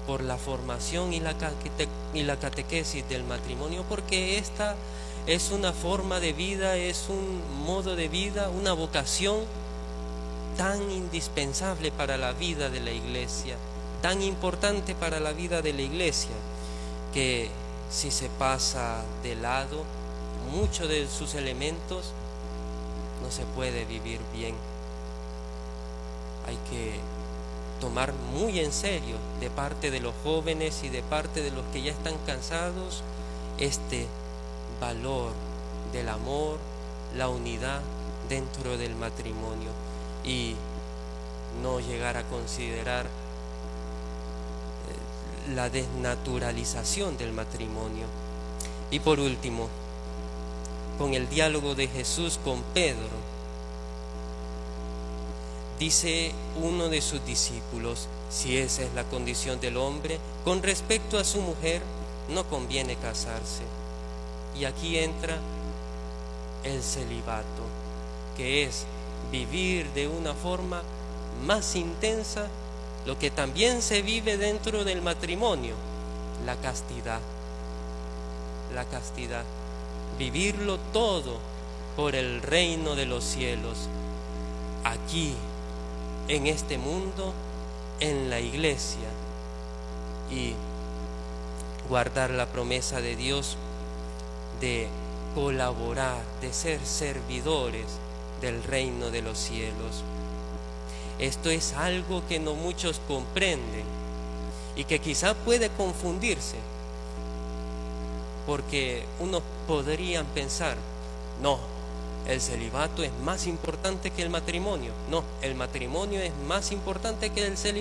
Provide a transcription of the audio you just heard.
por la formación y la catequesis del matrimonio, porque esta es una forma de vida, es un modo de vida, una vocación tan indispensable para la vida de la Iglesia, tan importante para la vida de la Iglesia, que si se pasa de lado muchos de sus elementos, no se puede vivir bien. Hay que tomar muy en serio, de parte de los jóvenes y de parte de los que ya están cansados, este valor del amor, la unidad dentro del matrimonio, y no llegar a considerar la desnaturalización del matrimonio. Y por último, con el diálogo de Jesús con Pedro, dice uno de sus discípulos: si esa es la condición del hombre, con respecto a su mujer, no conviene casarse. Y aquí entra el celibato, que es vivir de una forma más intensa lo que también se vive dentro del matrimonio, la castidad. La castidad, vivirlo todo por el reino de los cielos, aquí, en este mundo, en la iglesia, y guardar la promesa de Dios de colaborar, de ser servidores del reino de los cielos. Esto es algo que no muchos comprenden y que quizá puede confundirse, porque unos podrían pensar: no, el celibato es más importante que el matrimonio. No, el matrimonio es más importante que el celibato.